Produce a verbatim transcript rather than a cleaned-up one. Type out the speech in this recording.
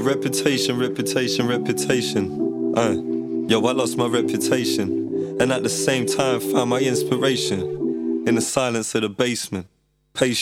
reputation, reputation, reputation. Uh, yo, I lost my reputation, and at the same time found my inspiration in the silence of the basement.